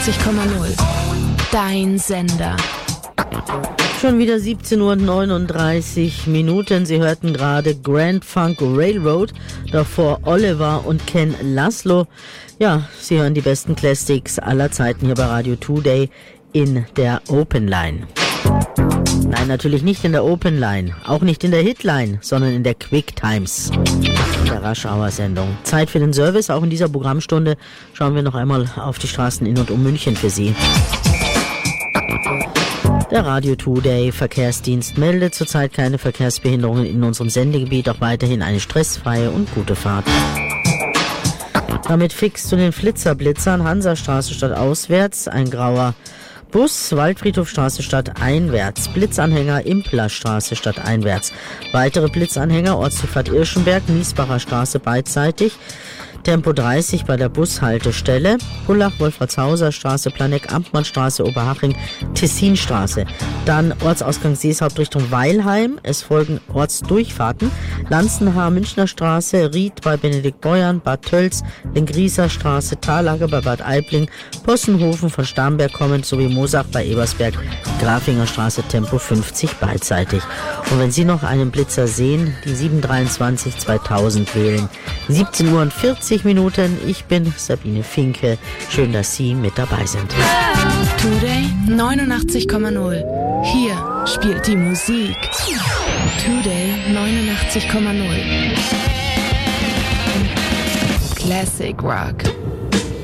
89,0. Dein Sender. Schon wieder 17:39 Uhr. Sie hörten gerade Grand Funk Railroad, davor Oliver und Ken Laszlo. Ja, Sie hören die besten Classics aller Zeiten hier bei Radio Today in der Open Line. Nein, natürlich nicht in der Open Line, auch nicht in der Hitline, sondern in der Quick Times, der Rush-Hour-Sendung. Zeit für den Service. Auch in dieser Programmstunde schauen wir noch einmal auf die Straßen in und um München für Sie. Der Radio Today Verkehrsdienst meldet zurzeit keine Verkehrsbehinderungen in unserem Sendegebiet, auch weiterhin eine stressfreie und gute Fahrt. Damit fix zu den Blitzern, Hansastraße statt auswärts, ein grauer Bus, Waldfriedhofstraße statt einwärts, Blitzanhänger Implerstraße statt einwärts, weitere Blitzanhänger Ortszufahrt Irschenberg, Miesbacher Straße beidseitig, Tempo 30 bei der Bushaltestelle, Pullach, Wolfratshauser Straße, Planegg, Amtmannstraße, Oberhaching, Tessinstraße. Dann Ortsausgang Seeshaupt Richtung Weilheim. Es folgen Ortsdurchfahrten. Lanzenhaar, Münchner Straße, Ried bei Benedikt Beuern, Bad Tölz, Lengrieser Straße, Talager bei Bad Aibling, Possenhofen von Starnberg kommend sowie Moosach bei Ebersberg, Grafinger Straße, Tempo 50 beidseitig. Und wenn Sie noch einen Blitzer sehen, die 723 2000 wählen. 17:40 Uhr. Ich bin Sabine Finke. Schön, dass Sie mit dabei sind. Today 89,0. Hier spielt die Musik. Today 89,0. Classic Rock.